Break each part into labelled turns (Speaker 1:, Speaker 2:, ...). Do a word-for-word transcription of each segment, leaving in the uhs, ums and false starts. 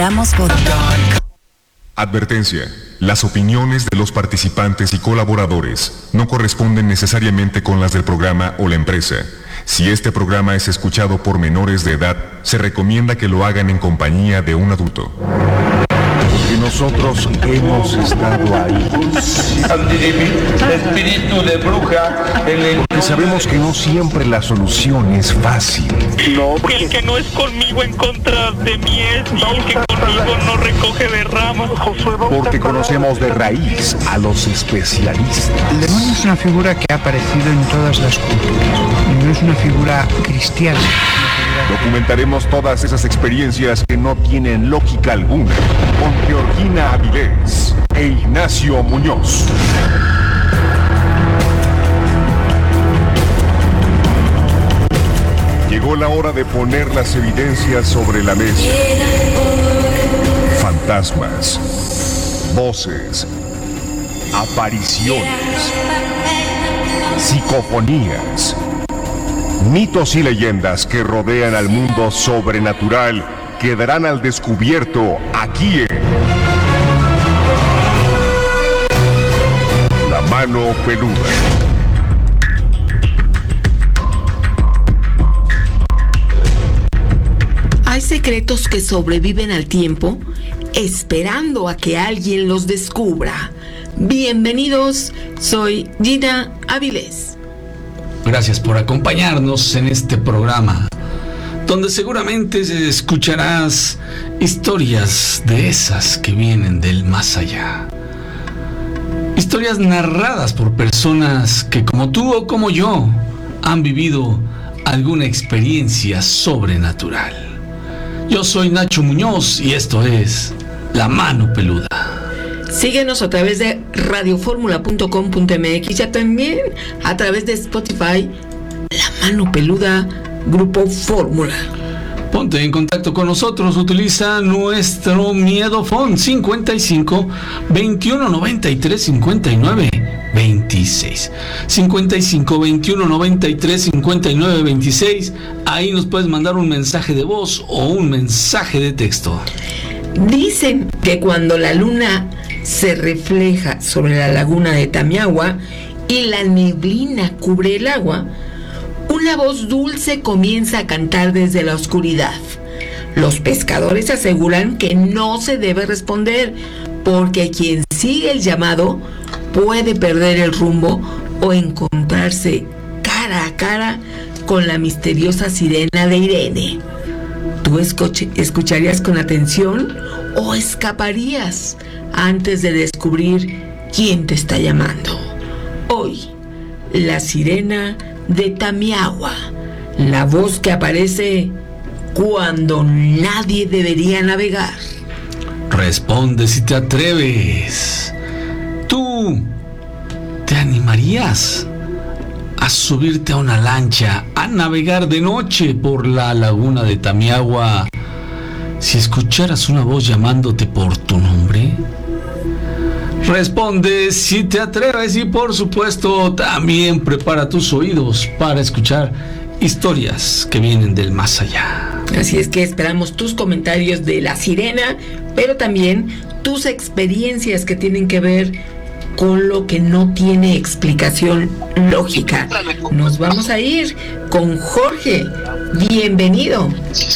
Speaker 1: Brindamos por...
Speaker 2: Advertencia. Las opiniones de los participantes y colaboradores no corresponden necesariamente con las del programa o la empresa. Si este programa es escuchado por menores de edad, se recomienda que lo hagan en compañía de un adulto.
Speaker 3: Porque nosotros hemos estado ahí.
Speaker 4: Espíritu de bruja.
Speaker 3: Porque sabemos que no siempre la solución es fácil.
Speaker 4: No,
Speaker 5: porque el que no es conmigo en contra de mí es, y el que conmigo no recoge de ramas.
Speaker 3: Porque conocemos de raíz a los especialistas.
Speaker 6: El demonio es una figura que ha aparecido en todas las culturas. Y no es una figura cristiana.
Speaker 3: Documentaremos todas esas experiencias que no tienen lógica alguna con Georgina Avilés e Ignacio Muñoz. Llegó la hora de poner las evidencias sobre la mesa. Fantasmas, voces, apariciones, psicofonías, mitos y leyendas que rodean al mundo sobrenatural quedarán al descubierto aquí en La Mano Peluda.
Speaker 7: Hay secretos que sobreviven al tiempo, esperando a que alguien los descubra. Bienvenidos, soy Gina Avilés.
Speaker 8: Gracias por acompañarnos en este programa, donde seguramente escucharás historias de esas que vienen del más allá. Historias narradas por personas que, como tú o como yo, han vivido alguna experiencia sobrenatural. Yo soy Nacho Muñoz y esto es La Mano Peluda.
Speaker 7: Síguenos a través de radio fórmula punto com punto m x, ya también a través de Spotify, La Mano Peluda, Grupo Fórmula.
Speaker 8: Ponte en contacto con nosotros, utiliza nuestro Miedofón cincuenta y cinco, veintiuno noventa y tres, cincuenta y nueve, veintiséis. cincuenta y cinco, veintiuno noventa y tres, cincuenta y nueve, veintiséis. Ahí nos puedes mandar un mensaje de voz o un mensaje de texto.
Speaker 7: Dicen que cuando la luna se refleja sobre la laguna de Tamiahua y la neblina cubre el agua, una voz dulce comienza a cantar desde la oscuridad. Los pescadores aseguran que no se debe responder, porque quien sigue el llamado puede perder el rumbo o encontrarse cara a cara con la misteriosa sirena de Irene. ¿Tú escuch- escucharías con atención o escaparías antes de descubrir quién te está llamando? Hoy, la sirena de Tamiahua, la voz que aparece cuando nadie debería navegar.
Speaker 8: Responde si te atreves. ¿Tú te animarías a subirte a una lancha, a navegar de noche por la laguna de Tamiahua si escucharas una voz llamándote por tu nombre? Responde si te atreves y, por supuesto, también prepara tus oídos para escuchar historias que vienen del más allá.
Speaker 7: Así es que esperamos tus comentarios de la sirena, pero también tus experiencias que tienen que ver con lo que no tiene explicación lógica. Nos vamos a ir con Jorge. Bienvenido.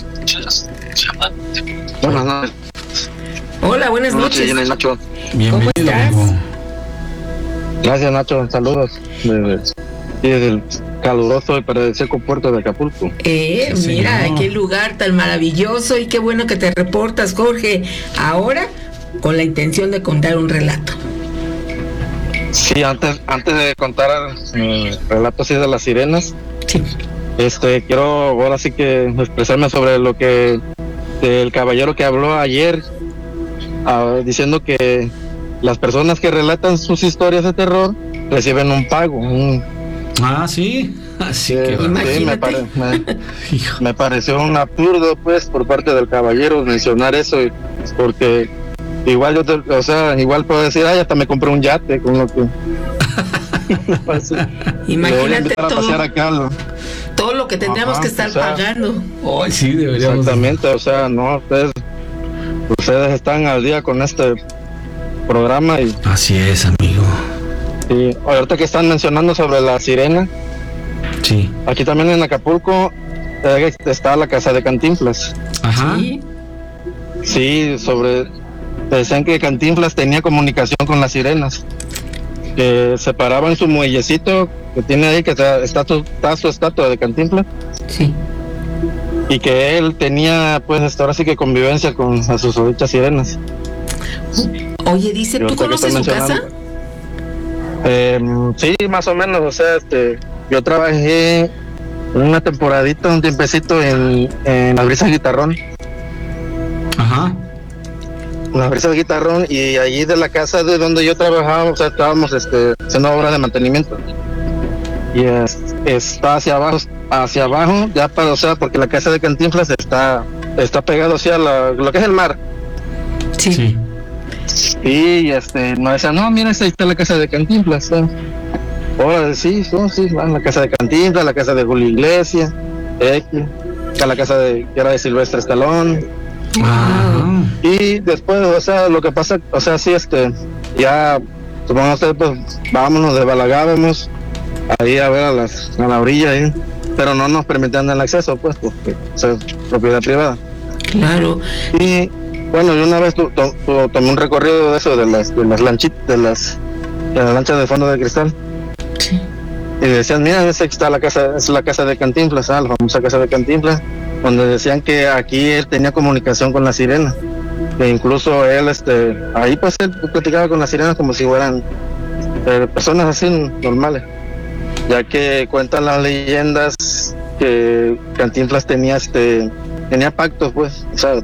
Speaker 9: Buenas noches.
Speaker 7: Hola, buenas noches.
Speaker 9: Buenas noches, Nacho.
Speaker 8: Bienvenido.
Speaker 7: ¿Cómo estás?
Speaker 9: Gracias, Nacho. Saludos desde, desde el caluroso y paradisíaco puerto de Acapulco.
Speaker 7: Eh,
Speaker 8: Sí,
Speaker 7: mira,
Speaker 8: señor.
Speaker 7: qué lugar tan maravilloso y qué bueno que te reportas, Jorge. Ahora, con la intención de contar un relato.
Speaker 9: Sí, antes antes de contar mi relato así de las sirenas,
Speaker 7: Sí.
Speaker 9: este quiero ahora sí que expresarme sobre lo que el caballero que habló ayer, uh, diciendo que las personas que relatan sus historias de terror reciben un pago. Un,
Speaker 8: Ah, sí. Así
Speaker 9: eh,
Speaker 8: que
Speaker 9: sí,
Speaker 7: Imagínate.
Speaker 9: me, pare- me,
Speaker 8: hijo.
Speaker 9: me pareció un absurdo, pues, por parte del caballero mencionar eso, y- porque igual yo, te, o sea, igual puedo decir, ay, hasta me compré un yate con lo que. Pues, le voy a
Speaker 7: Imagínate
Speaker 9: invitar a
Speaker 7: todo,
Speaker 9: pasear acá, ¿no?
Speaker 7: todo lo que tendríamos
Speaker 9: Ajá,
Speaker 7: que estar
Speaker 9: o sea,
Speaker 7: pagando.
Speaker 8: Hoy sí deberíamos.
Speaker 9: Exactamente, o sea, no, pues, ustedes están al día con este programa y...
Speaker 8: Así es, amigo.
Speaker 9: Y ahorita que están mencionando sobre la sirena,
Speaker 8: sí,
Speaker 9: aquí también en Acapulco eh, está la casa de Cantinflas.
Speaker 8: Ajá.
Speaker 7: Sí.
Speaker 9: Sí, sobre... Decían que Cantinflas tenía comunicación con las sirenas, que se paraban su muellecito que tiene ahí, que está, está, su, está su estatua de Cantinflas.
Speaker 7: Sí.
Speaker 9: Y que él tenía, pues, ahora sí que convivencia con a sus dichas sirenas.
Speaker 7: Oye, dice, ¿tú conoces su casa?
Speaker 9: Eh, sí, más o menos, o sea, este, yo trabajé una temporadita, un tiempecito en, en la Brisa Guitarrón.
Speaker 8: Ajá.
Speaker 9: La Brisa Guitarrón, y allí de la casa de donde yo trabajaba, o sea, estábamos este, haciendo obras de mantenimiento. Y es, está hacia abajo, hacia abajo, ya para, o sea, porque la casa de Cantinflas está, está pegado hacia la, lo que es el mar.
Speaker 7: Sí. Sí.
Speaker 9: Y este, nos decían, no, mira, ahí está la casa de Cantinflas. ¿Eh? Ahora sí, no, sí, van la casa de Cantinflas, la casa de Julio Iglesias, eh, la casa de, que era de Silvestre Stallone.
Speaker 8: Ajá.
Speaker 9: Y después, o sea, lo que pasa, o sea, sí, este, ya, supongo ustedes, pues, vámonos, desbalagábamos ahí a ver a, las, a la orilla ahí, pero no nos permitían el acceso, pues, porque o sea, es propiedad privada.
Speaker 7: Claro.
Speaker 9: Y bueno, yo una vez tu, to, tu, tomé un recorrido de eso, de las, de las lanchitas, de las, de las lanchas de fondo de cristal.
Speaker 7: Sí.
Speaker 9: Y decían, mira, esa está la casa, es la casa de Cantinflas, ah, la famosa casa de Cantinflas, donde decían que aquí él tenía comunicación con la sirena. Que incluso él, este, ahí pues él platicaba con las sirenas como si fueran eh, personas así normales, ya que cuentan las leyendas que Cantinflas tenía, este, tenía pactos, pues, o sea,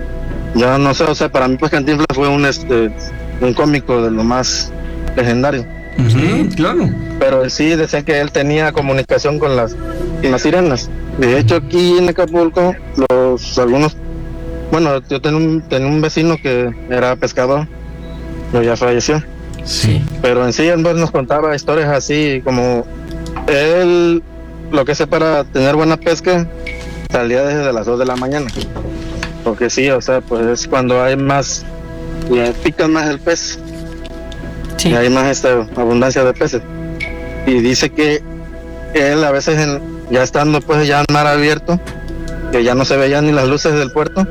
Speaker 9: yo no sé, o sea, para mí pues Cantinflas fue un, este, un cómico de lo más legendario.
Speaker 8: Uh-huh, claro.
Speaker 9: Pero sí decían que él tenía comunicación con las, con las sirenas. De hecho, aquí en Acapulco, los algunos, bueno, yo tenía un, tenía un vecino que era pescador, pero ya falleció.
Speaker 8: Sí.
Speaker 9: Pero en sí él nos contaba historias así, como él, lo que sé para tener buena pesca, salía desde las dos de la mañana. Porque sí, o sea, pues es cuando hay más, ya pica más el pez. Sí. Y hay más esta abundancia de peces. Y dice que él a veces, en, ya estando pues ya en mar abierto, que ya no se veían ni las luces del puerto,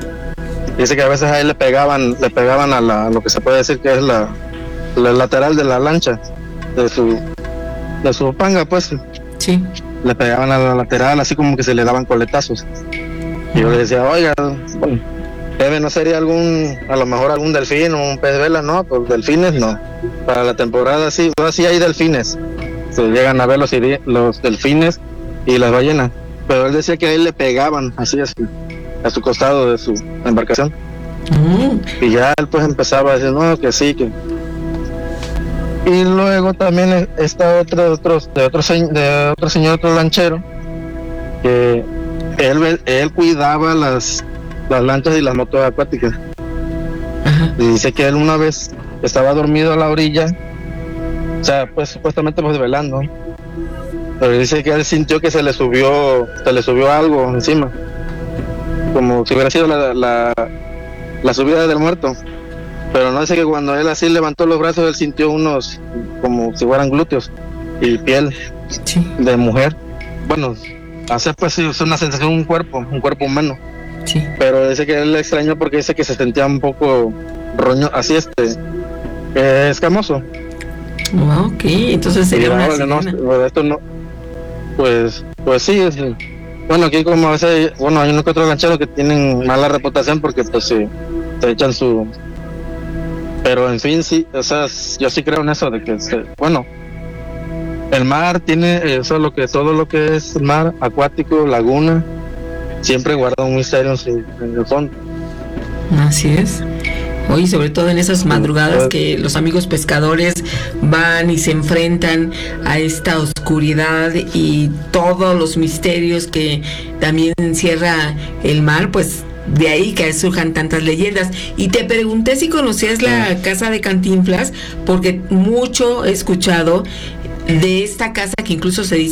Speaker 9: dice que a veces ahí le pegaban, le pegaban a, la, a lo que se puede decir que es la, la lateral de la lancha, de su, de su panga, pues.
Speaker 7: Sí.
Speaker 9: Le pegaban a la lateral, así como que se le daban coletazos. Y yo le decía, oiga, bueno, Eve, ¿no sería algún, a lo mejor algún delfín o un pez vela? No, pues delfines no. Para la temporada sí, pues sí hay delfines. Se llegan a ver los, los delfines y las ballenas. Pero él decía que a él le pegaban así a su, a su costado de su embarcación. Mm. Y ya él pues empezaba a decir, no, que sí, que... Y luego también está otro, otro, de, otro, de otro señor, otro lanchero, que él, él cuidaba las... las lanchas y las motos acuáticas. Ajá. Y dice que él una vez estaba dormido a la orilla, o sea, pues supuestamente pues velando, pero dice que él sintió que se le subió, se le subió algo encima, como si hubiera sido la, la, la subida del muerto. Pero no, dice que cuando él así levantó los brazos, él sintió unos, como si fueran glúteos y piel, sí, de mujer. Bueno, hace pues sí, es una sensación, un cuerpo, un cuerpo humano. Sí. Pero dice que él le extrañó porque dice que se sentía un poco roño, así este, eh, escamoso.
Speaker 7: Oh, ok, entonces sería una
Speaker 9: no, no, esto no, pues, pues sí, sí. Bueno, aquí como a veces, bueno, hay unos que otros lancheros que tienen mala reputación porque pues sí, se echan su, pero en fin sí, o sea, yo sí creo en eso de que, se, bueno, el mar tiene eso, lo que todo lo que es mar acuático, laguna, siempre guarda un misterio en, su, en el fondo.
Speaker 7: Así es. Hoy, sobre todo en esas madrugadas que los amigos pescadores van y se enfrentan a esta oscuridad y todos los misterios que también encierra el mar, pues de ahí que surjan tantas leyendas. Y te pregunté si conocías la casa de Cantinflas, porque mucho he escuchado de esta casa que incluso se dice